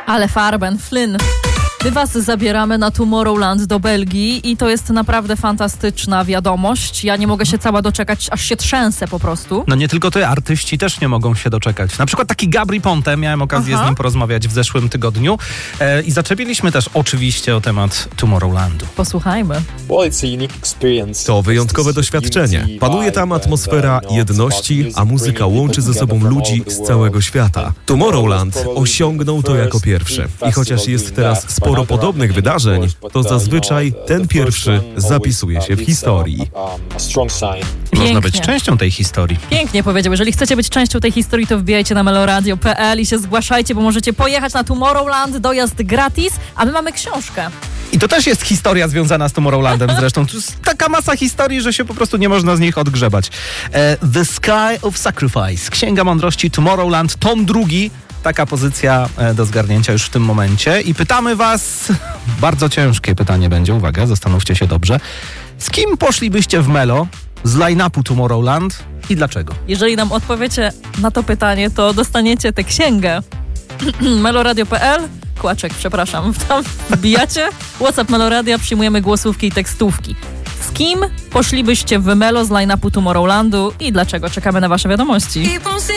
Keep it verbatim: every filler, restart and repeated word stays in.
Ale Farben, Flynn. My was zabieramy na Tomorrowland do Belgii i to jest naprawdę fantastyczna wiadomość. Ja nie mogę się cała doczekać, aż się trzęsę po prostu. No nie tylko ty, artyści też nie mogą się doczekać. Na przykład taki Gabry Ponte, miałem okazję Aha. z nim porozmawiać w zeszłym tygodniu e, i zaczepiliśmy też oczywiście o temat Tomorrowlandu. Posłuchajmy. To wyjątkowe doświadczenie. Panuje tam atmosfera jedności, a muzyka łączy ze sobą ludzi z całego świata. Tomorrowland osiągnął to jako pierwszy. I chociaż jest teraz sporo podobnych wydarzeń, to zazwyczaj ten pierwszy zapisuje się w historii. Można być częścią tej historii. Pięknie powiedział. Jeżeli chcecie być częścią tej historii, to wbijajcie na meloradio kropka pe el i się zgłaszajcie, bo możecie pojechać na Tomorrowland, dojazd gratis, a my mamy książkę. I to też jest historia związana z Tomorrowlandem zresztą. To jest taka masa historii, że się po prostu nie można z nich odgrzebać. E, The Sky of Sacrifice. Księga Mądrości Tomorrowland, tom drugi. Taka pozycja do zgarnięcia już w tym momencie. I pytamy was, bardzo ciężkie pytanie będzie, uwaga, zastanówcie się dobrze. Z kim poszlibyście w Melo z line-upu Tomorrowland i dlaczego? Jeżeli nam odpowiecie na to pytanie, to dostaniecie tę księgę. meloradio kropka pe el, kłaczek, przepraszam, tam wbijacie. WhatsApp Meloradia, przyjmujemy głosówki i tekstówki. Z kim poszlibyście w Melo z line-upu Tomorrowlandu i dlaczego? Czekamy na wasze wiadomości.